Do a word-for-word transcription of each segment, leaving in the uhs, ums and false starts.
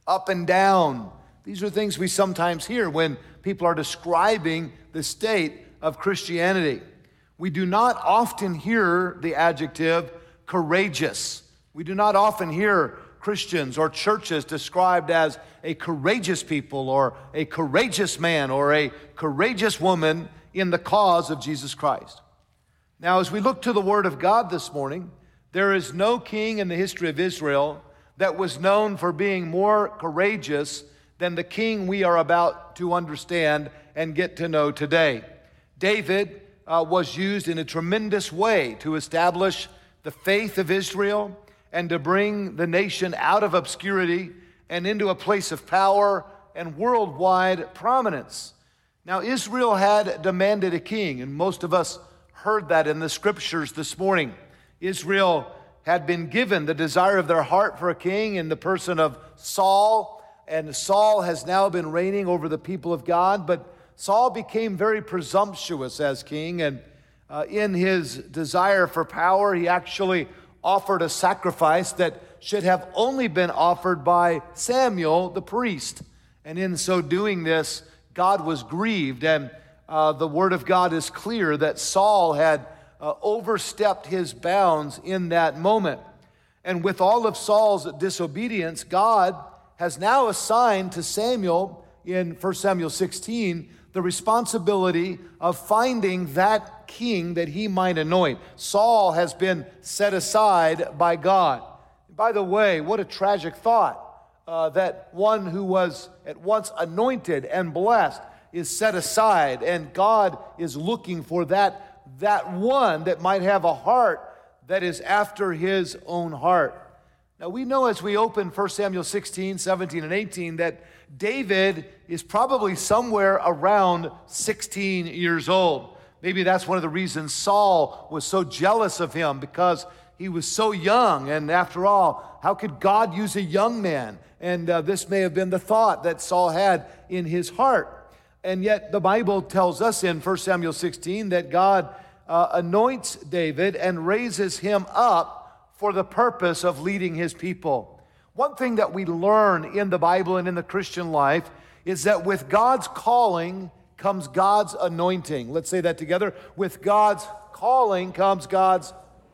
up and down. These are things we sometimes hear when people are describing the state of Christianity. We do not often hear the adjective courageous. We do not often hear Christians or churches described as a courageous people or a courageous man or a courageous woman in the cause of Jesus Christ. Now, as we look to the Word of God this morning, there is no king in the history of Israel that was known for being more courageous than the king we are about to understand and get to know today. David uh, was used in a tremendous way to establish the faith of Israel and to bring the nation out of obscurity and into a place of power and worldwide prominence. Now, Israel had demanded a king, and most of us heard that in the scriptures this morning. Israel had been given the desire of their heart for a king in the person of Saul, and Saul has now been reigning over the people of God, but Saul became very presumptuous as king, and uh, in his desire for power, he actually offered a sacrifice that should have only been offered by Samuel the priest. And in so doing this, God was grieved, and uh, the word of God is clear that Saul had uh, overstepped his bounds in that moment. And with all of Saul's disobedience, God has now assigned to Samuel in First Samuel sixteen the responsibility of finding that king that he might anoint. Saul has been set aside by God. By the way, what a tragic thought uh, that one who was at once anointed and blessed is set aside, and God is looking for that, that one that might have a heart that is after his own heart. Now, we know as we open First Samuel sixteen, seventeen, and eighteen that David is probably somewhere around sixteen years old. Maybe that's one of the reasons Saul was so jealous of him, because he was so young. And after all, how could God use a young man? And uh, this may have been the thought that Saul had in his heart. And yet the Bible tells us in First Samuel sixteen that God uh, anoints David and raises him up for the purpose of leading his people. One thing that we learn in the Bible and in the Christian life is that with God's calling comes God's anointing. Let's say that together. With God's calling comes God's...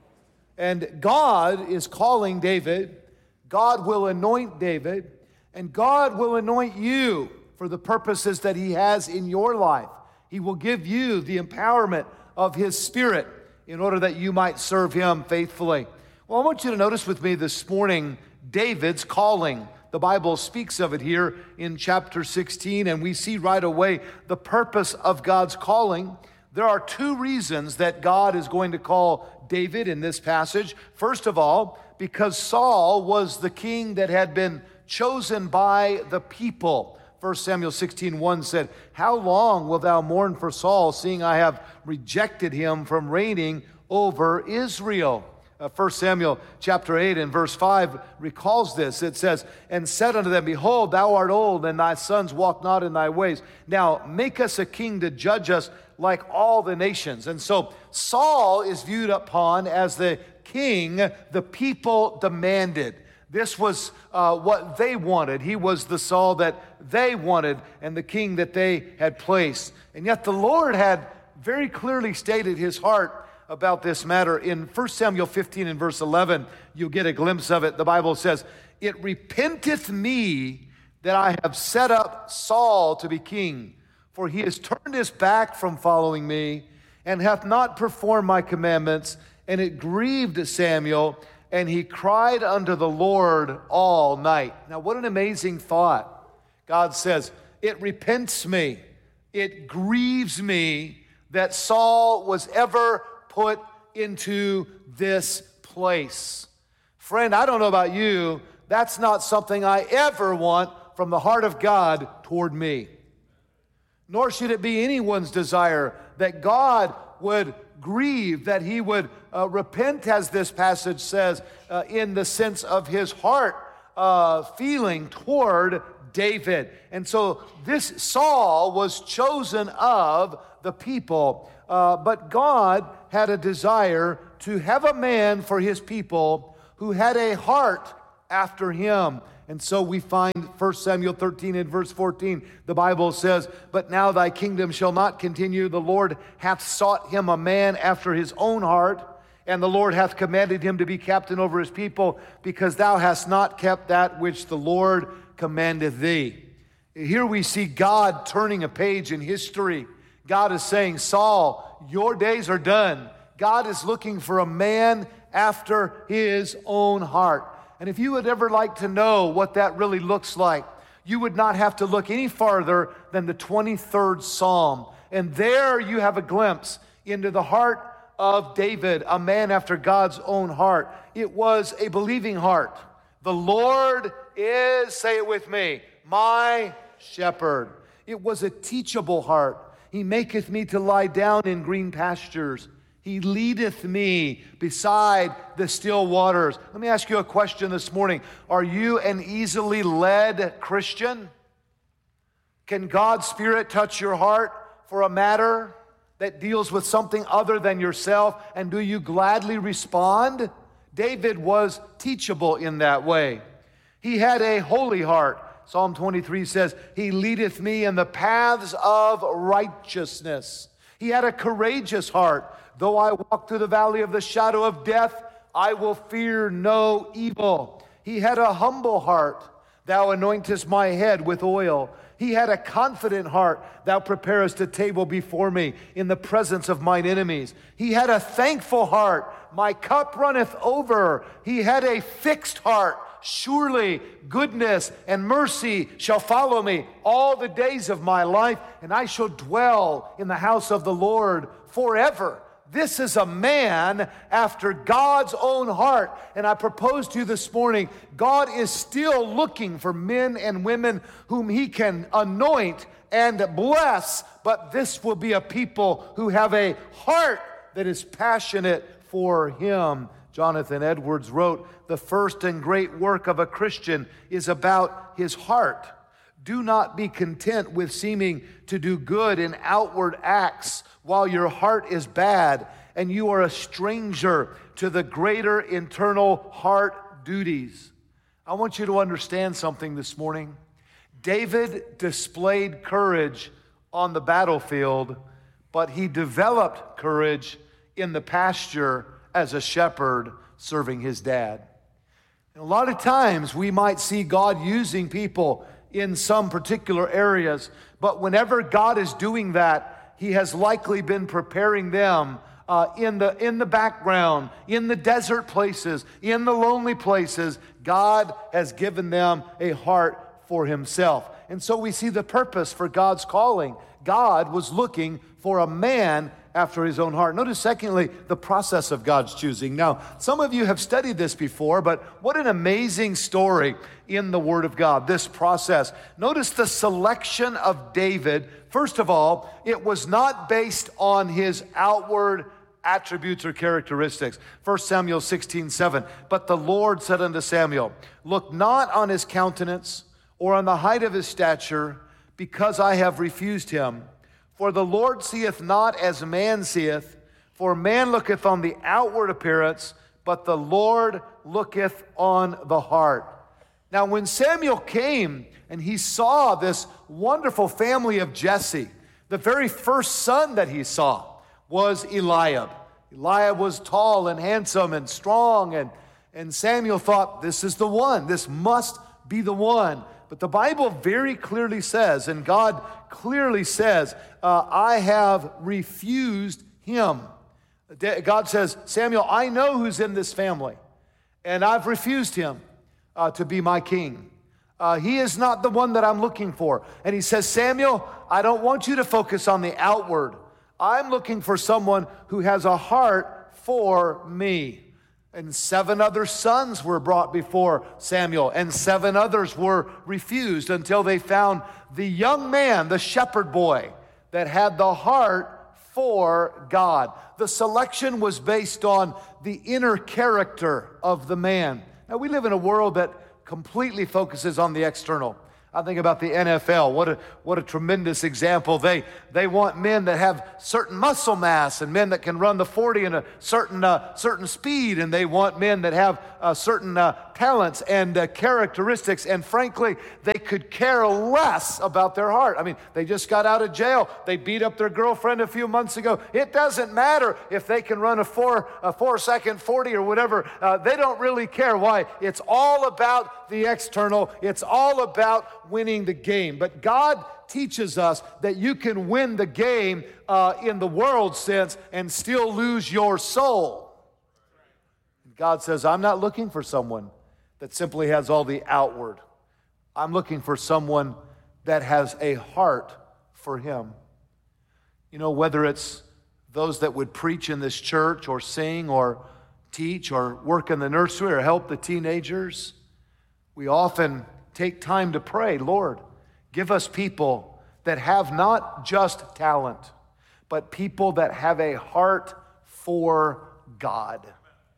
And God is calling David. God will anoint David. And God will anoint you for the purposes that he has in your life. He will give you the empowerment of his Spirit in order that you might serve him faithfully. Well, I want you to notice with me this morning David's calling. The Bible speaks of it here in chapter sixteen, and we see right away the purpose of God's calling. There are two reasons that God is going to call David in this passage. First of all, because Saul was the king that had been chosen by the people. First Samuel sixteen one said, "How long wilt thou mourn for Saul, seeing I have rejected him from reigning over Israel?" Uh, First Samuel chapter eight and verse five recalls this. It says, "And said unto them, Behold, thou art old, and thy sons walk not in thy ways. Now make us a king to judge us like all the nations." And so Saul is viewed upon as the king the people demanded. This was uh, what they wanted. He was the Saul that they wanted and the king that they had placed. And yet the Lord had very clearly stated his heart about this matter. In First Samuel fifteen and verse eleven, you'll get a glimpse of it. The Bible says, "It repenteth me that I have set up Saul to be king, for he has turned his back from following me, and hath not performed my commandments. And it grieved Samuel, and he cried unto the Lord all night." Now, what an amazing thought. God says, it repents me, it grieves me that Saul was ever put into this place. Friend, I don't know about you, that's not something I ever want from the heart of God toward me. Nor should it be anyone's desire that God would grieve, that he would uh, repent, as this passage says, uh, in the sense of his heart uh, feeling toward David. And so this Saul was chosen of the people, uh, but God had a desire to have a man for his people who had a heart after him. And so we find First Samuel thirteen and verse fourteen, the Bible says, "But now thy kingdom shall not continue. The Lord hath sought him a man after his own heart, and the Lord hath commanded him to be captain over his people, because thou hast not kept that which the Lord commandeth thee." Here we see God turning a page in history. God is saying, Saul, your days are done. God is looking for a man after his own heart. And if you would ever like to know what that really looks like, you would not have to look any farther than the twenty-third Psalm. And there you have a glimpse into the heart of David, a man after God's own heart. It was a believing heart. The Lord is, say it with me, my shepherd. It was a teachable heart. He maketh me to lie down in green pastures. He leadeth me beside the still waters. Let me ask you a question this morning. Are you an easily led Christian? Can God's Spirit touch your heart for a matter that deals with something other than yourself? And do you gladly respond? David was teachable in that way. He had a holy heart. Psalm twenty-three says, He leadeth me in the paths of righteousness. He had a courageous heart. Though I walk through the valley of the shadow of death, I will fear no evil. He had a humble heart. Thou anointest my head with oil. He had a confident heart. Thou preparest a table before me in the presence of mine enemies. He had a thankful heart. My cup runneth over. He had a fixed heart. Surely goodness and mercy shall follow me all the days of my life, and I shall dwell in the house of the Lord forever. This is a man after God's own heart. And I propose to you this morning, God is still looking for men and women whom He can anoint and bless, but this will be a people who have a heart that is passionate for Him. Jonathan Edwards wrote, the first and great work of a Christian is about his heart. Do not be content with seeming to do good in outward acts while your heart is bad and you are a stranger to the greater internal heart duties. I want you to understand something this morning. David displayed courage on the battlefield, but he developed courage in the pasture as a shepherd serving his dad. And a lot of times we might see God using people in some particular areas, but whenever God is doing that, He has likely been preparing them uh, in the in the background, in the desert places, in the lonely places. God has given them a heart for Himself. And so we see the purpose for God's calling. God was looking for a man after His own heart. Notice, secondly, the process of God's choosing. Now, some of you have studied this before, but what an amazing story in the Word of God, this process. Notice the selection of David. First of all, it was not based on his outward attributes or characteristics. First Samuel sixteen seven. But the Lord said unto Samuel, look not on his countenance or on the height of his stature, because I have refused him. For the Lord seeth not as man seeth, for man looketh on the outward appearance, but the Lord looketh on the heart. Now, when Samuel came and he saw this wonderful family of Jesse, the very first son that he saw was Eliab. Eliab was tall and handsome and strong, and, and Samuel thought, this is the one. This must be the one. But the Bible very clearly says, and God clearly says, uh, I have refused him. God says, Samuel, I know who's in this family, and I've refused him uh, to be my king. Uh, he is not the one that I'm looking for. And he says, Samuel, I don't want you to focus on the outward. I'm looking for someone who has a heart for me. And seven other sons were brought before Samuel, and seven others were refused until they found the young man, the shepherd boy, that had the heart for God. The selection was based on the inner character of the man. Now, we live in a world that completely focuses on the external. I think about the N F L. What a, what a tremendous example. They, they want men that have certain muscle mass and men that can run the forty in a certain, uh, certain speed. And they want men that have a certain uh, talents and uh, characteristics, and frankly, they could care less about their heart. I mean, they just got out of jail. They beat up their girlfriend a few months ago. It doesn't matter if they can run a four, a four second forty or whatever. Uh, they don't really care. Why? It's all about the external. It's all about winning the game. But God teaches us that you can win the game uh, in the world sense and still lose your soul. God says, I'm not looking for someone that simply has all the outward. I'm looking for someone that has a heart for Him. You know, whether it's those that would preach in this church or sing or teach or work in the nursery or help the teenagers, we often take time to pray, Lord, give us people that have not just talent, but people that have a heart for God.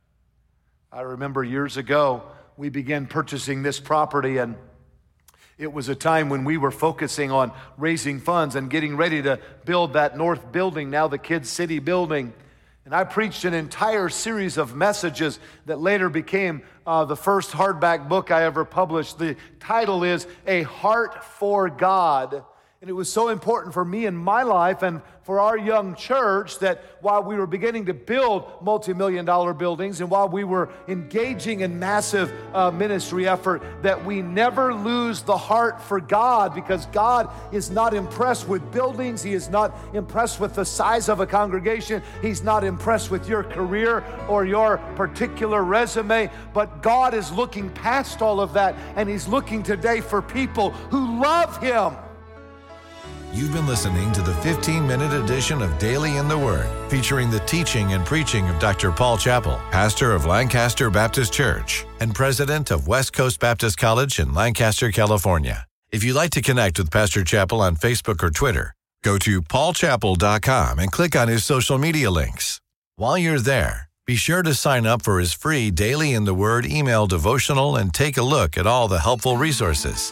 I remember years ago, we began purchasing this property, and it was a time when we were focusing on raising funds and getting ready to build that north building, now the Kids City building. And I preached an entire series of messages that later became uh, the first hardback book I ever published. The title is A Heart for God. And it was so important for me in my life and for our young church that while we were beginning to build multi-million dollar buildings and while we were engaging in massive uh, ministry effort, that we never lose the heart for God, because God is not impressed with buildings. He is not impressed with the size of a congregation. He's not impressed with your career or your particular resume, but God is looking past all of that, and He's looking today for people who love Him. You've been listening to the fifteen-minute edition of Daily in the Word, featuring the teaching and preaching of Doctor Paul Chappell, pastor of Lancaster Baptist Church and president of West Coast Baptist College in Lancaster, California. If you'd like to connect with Pastor Chappell on Facebook or Twitter, go to paul chappell dot com and click on his social media links. While you're there, be sure to sign up for his free Daily in the Word email devotional and take a look at all the helpful resources.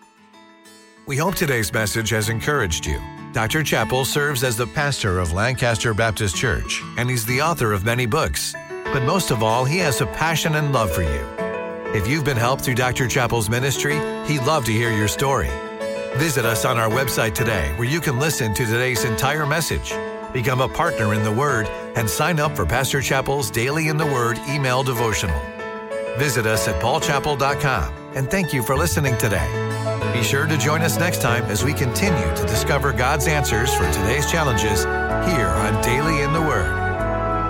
We hope today's message has encouraged you. Doctor Chappell serves as the pastor of Lancaster Baptist Church, and he's the author of many books. But most of all, he has a passion and love for you. If you've been helped through Doctor Chappell's ministry, he'd love to hear your story. Visit us on our website today, where you can listen to today's entire message, become a partner in the Word, and sign up for Pastor Chappell's Daily in the Word email devotional. Visit us at paul chappell dot com, and thank you for listening today. Be sure to join us next time as we continue to discover God's answers for today's challenges here on Daily in the Word.